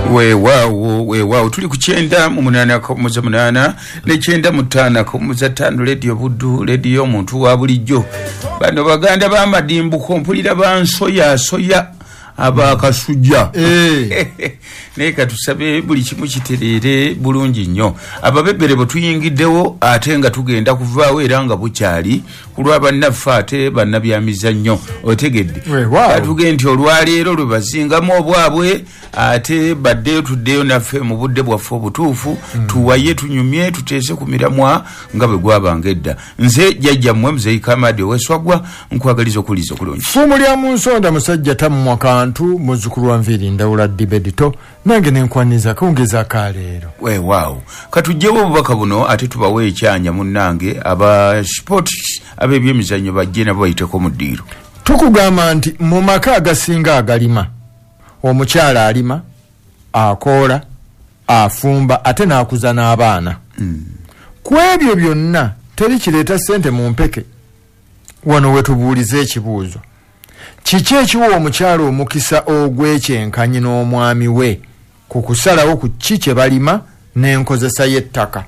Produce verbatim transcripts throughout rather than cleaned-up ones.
we wow we wow tuli kuchenda mu munana ko mu munana ne chenda mutana ko mu zatano radio buddu radio muntu wa bulijjo bano baganda ba madimbu kompulira bansoya soya abakasujja eh ne katusabe buli kimu kiterere bulungi nnyo ababebere botuyingiddewo ate nga tugenda kuvaawo era nga bukyali kulwa bannafate bannabyamiza nnyo otegedde atugende nti olwaleero lwe bazingamu obwabwe ate baddeyo tuddeyo naffe mu budde bwaffe obutuufu mm. tuwaye tunyumye tuteese ku miramwa nga bwe gwabanga edda nze jjajjammwe Muzeeyi Kamadi Oweswagwa nkwagaliza okuliza okulungi fumu lya mu nsonda musajja tammwa kantu muzzukulu wa Nviiri Ndawula Dibedito nange nenkwaniza kongeza kaleero we wow katujjewo obubaka buno ate tubawe ekyanya munnange aba sport abebyemizannyo bajje nabo bayiteko mu ddiiro tukugamba nti mu maka agasinga agalima omukyala alima akoola afumba ate n'akuza n'abaana mm. ku ebyo byonna teri kireeta ssente mu mpeke wano wetubuuliza ekibuuzo kiki ekiwa omukyala omukisa ogw'ekyenkanyi n'omwami we ku kusalawo ku ki kye balima n'enkozesa y'ettaka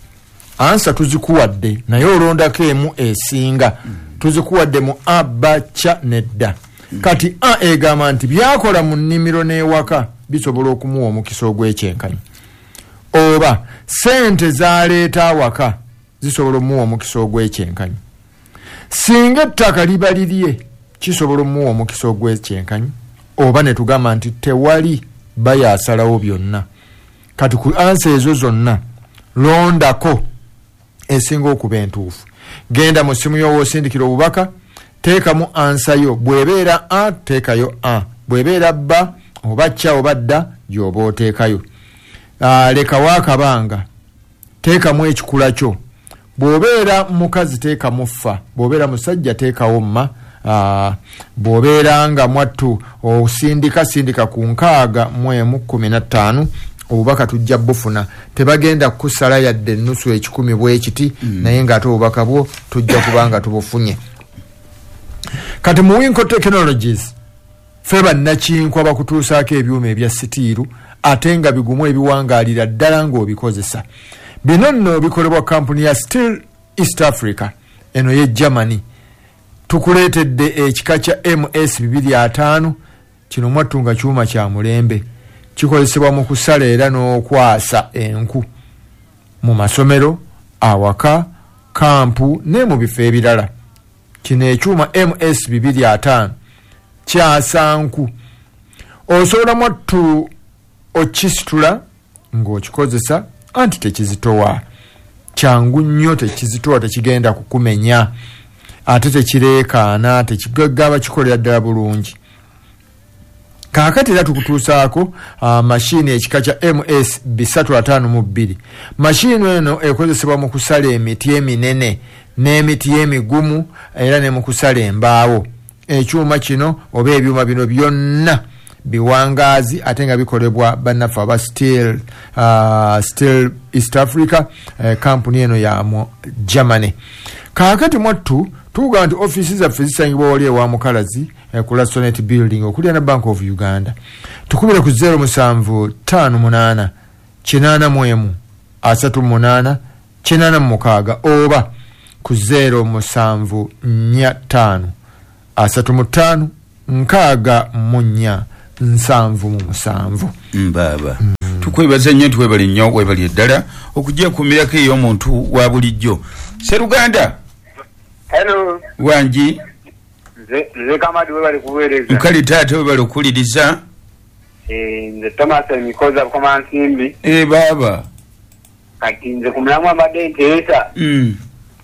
ansa tuzikuwadde naye olondako emu esinga mm. tuzikuwadde mu abacha nedda mm. kati a egamba nti byakola mu nnimiro n'ewaka bisobola okumuwa omukisa ogw'ekyenkanyi oba sente zaleeta awaka zisobola omuwa omukisa ogw'ekyenkanyi singa ettaka liba lirye kisobola omuwa omukisa ogw'ekyenkanyi oba ne tugamba nti tewali bayasalawo byonna kati ku ansa ezo zonna londako esinga okuba entuufu genda mu simu y'owoosindikira obubaka teekamu ansa yo bw'ebeera a teekayo a bw'ebeera bba oba cya oba dda gy'oba oteekayo lekawo akabanga teekamu ekikula kyo bw'obeera mukazi teekamu ffa bw'obeera musajja teekawo mma bw'obeera nga mwattu osindika sindika ku nkaaga mu emu kkumi na ttaano obubaka tujja bufuna tebagenda kusala yadde ennusu ekikumi bw'ekiti mm. naye ng'ate obubaka bwo tujja kubanga tubufunye kati mu Winco Technologies ffe bannakinkwa bakutuusaako ebyuma ebya sitiiru ate nga bigumu ebiwangaalira ddala ng'obikozesa bino nno bikolebwa kampuni ya Steel East Africa eno ye Germany tukuleetedde ekika kya M S bibiri ataano kino mwattunga kyuma kya mulembe kikozesebwa mu kusala era n'okwasa enku mu masomero awaka kampu ne mu bifo ebirala kino ekyuma M S bibiri ataano kyasa nku osobola mwattu okisitula ng'okikozesa anti tekizitowa kyangu nnyo tekizitowa tekigenda kukumenya ate tekireekaana tekigagaba kikolera ddala bulungi kaakati era tukutuusaako uh, mashini ekika kya M S bisatu ataano mu bbiri mashini eno ekozesebwa mu kusala emiti eminene n'emiti emigumu era ne mu kusala embaawo ekyuma kino oba ebyuma bino byonna biwangaazi ate nga bikolebwa bannaffe aba Steel uh, Steel East Africa uh, kampuni eno ya mu Germany kaakati mwattu tuga nti offices zaffe zisangibwa wali ewa mukalazi eh, ku Lasonet Building okulya na Bank of Uganda tukubire ku zero musanvu ttaano munaana kinaana mu emu asatu munaana kinaana mu mukaaga oba ku zero musanvu nnya ttaano asatu mu ttaano nkaaga mu nnya nsanvu mu musanvu mbaba mm. tukwebaza nnyo twebali nnyo webali eddala okujja kumirako ey'omuntu wa bulijjo Seruganda. Hello. Wanji. Nze nze Kamadi webali kuweereza. Nkali taata webali okuliriza. Eh nze Thomas Mikoza koma Nsimbi. Eh baba. Kati nze kumulamu abadde nteesa. Mm.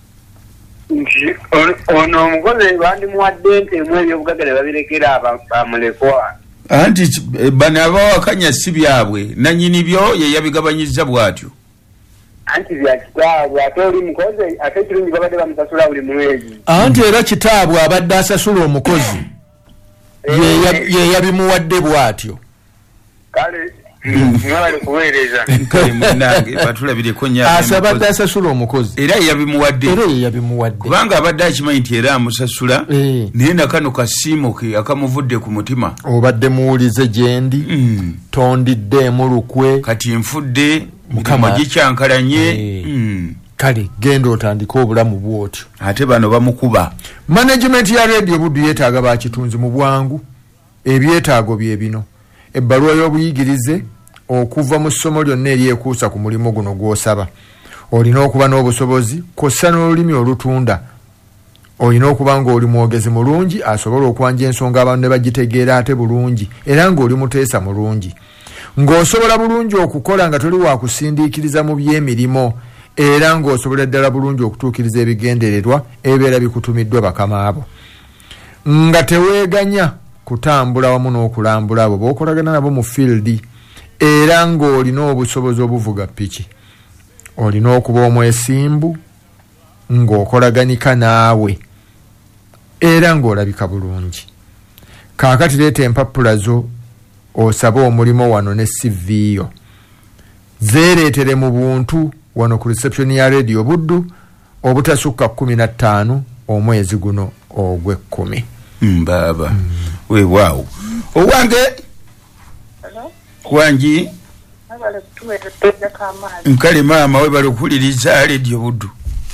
Ono omukozi bandi muwadde nte mu ebyobugagala babirekera bamulekwa. Anti bana abawakanya si byabwe nanyini byo ye yabigabanyiza bwatyo. Anti bya kitaabwe ate oli mukozi ate kirungi babadde bamusasula buli mwezi. Anti era kitaabwe abadde asasula omukozi ye yabimuwadde bwatyo. Kale Mwali kuweereza. Kale munange batulabire ko nya. Asabadde asasula omukozi. Era yabimuwadde. Era yabimuwadde. Kubanga abadde akimanyi nti era amusasula. Eh. Naye nakano kasiimo ke akamuvudde ku mutima. Obadde muwulize gyendi. Mm. Tondidde mu lukwe. Kati nfudde Mukama gikyankalanye. Eh. Mm. Kale genda otandika obulamu bwotyo. Ate bano bamukuba. Management ya radio Buddu yeetaaga bakitunzi mu bwangu. Ebyetaago bye bino. Ebbaluwa y'obuyigirize okuva mu ssomo lyonna eryekuusa ku mulimu guno gw'osaba. Olina okuba n'obusobozi kw'ossa n'olulimi olutunda. Olina okuba ng'oli mwogezi mulungi asobola okwanja ensonga abantu ne bagitegeera ate bulungi era ng'oli muteesa mulungi. Ng'osobola bulungi okukola nga toli wa kusindiikiriza mu by'emirimo era ng'osobola ddala bulungi okutuukiriza ebigendererwa ebibeera bikutumiddwa bakama abo. Nga teweeganya kutambula wamu n'okulambula abo b'okolagana nabo mu fieldi era ng'olina obusobozi obuvuga piki. Olina okuba omwesimbu ng'okolaganika naawe era ng'olabika bulungi. Kaakati leeta empapula zo osabe omulimo wano ne C V yo. Zeereetere mu buntu wano ku reception ya Radio Buddu obutasukka kumi na ttaano omwezi guno ogw'ekkumi. Mbaba. Mm. We wow. Owange. Hello. Wangi. Abale kutuweza tujja kamali. Nkale mama we bali okuwuliriza Radio Buddu.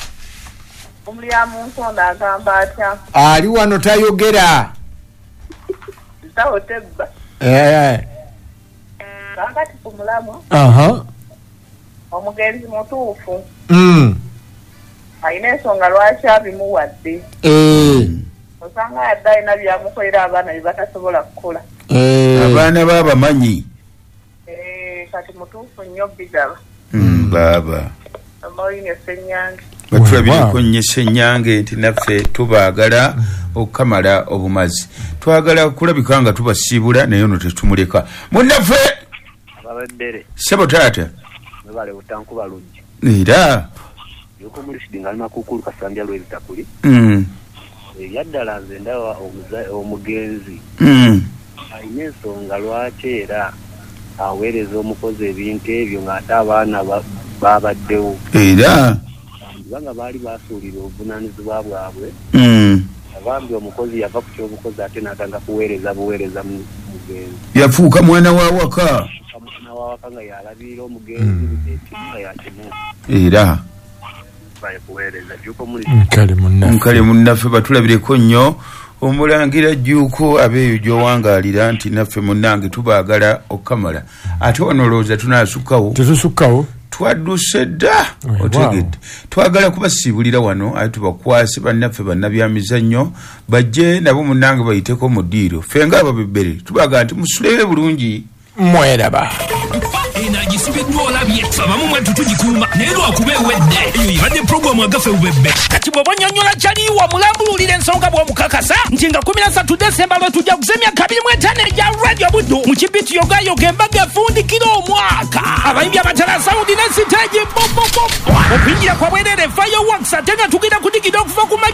Omulyamu nsonda agamba atya. Ali wano tayogera. Ntawo tebba. Eh. Kakati ku mulamu. Aha. Omugenzi mutuufu. Mm. Ayina ensonga lwaki abimuwadde. Eh. Osanga yadde alina byamukolera abaana bye batasobola kukola. Eh. Abaana b'abamanyi. Eh, kati mutuufu nnyo bigaba. Mm, baba. Amalini essenyange. Batulabire ko nnyo essenyange nti naffe tubaagala okukamala obumazi. Twagala kulabika nga tubasiibula naye ono tetumuleka. Munnaffe! Ababeddere. Sebo taata. Bale utanku balungi. Era. Yoko muri shidinga alima kukulu kasambya lwebitakuli. Mm. Yaddala nze ndawa omugenzi. Mm. Ayina ensonga lwaki era aweereza omukozi ebintu ebyo ng'ate abaana babaddewo. Era. Banga baali basuulira obuvunaanyizibwa bwabwe. Mm. Abambi omukozi yava ku ky'obukozi ate n'atanga kuweereza buweereza mugenzi. Yafuuka mwana wa waka. Mwana wa waka nga yalabira omugenzi ekimuka yakimu. Era. Baye kuweereza juko muri. Nkale munnaffe. Nkale munnaffe batulabireko nnyo. Omulangira Jjuuko abeeyo gy'owangaalira nti naffe munnange tubaagala okukamala. Ate wano olowooza tunaasukkawo. Tetusukkawo. Twadduse dda otegedde. Twagala kubasiibulira wano ate tubakwase bannaffe bannabyamizannyo bajje nabo munnange bayiteko mu ddiiro. Ffe ng'ababebbere tubaagala nti musulere bulungi. Mweraba. Inajisibiddwa olabye abamu mwe tutugikuuma naye lwakuba ewedde eyo yibadde puroguramu agafe bubebbe kati bw'obonyonnyola kyaliwa mulambululira ensonga bw'omukakasa nti nga kumi na ssatu Desemba lwe tujja kuzemya kabiri mu etaano egya Radio Buddu mu kibiti yogayoga embaga efundikira omwaka abayimbi abatala sawundi ne siteegi bobobo okwingira kwa bwerere fireworks ate nga tugenda kudigida okuva ku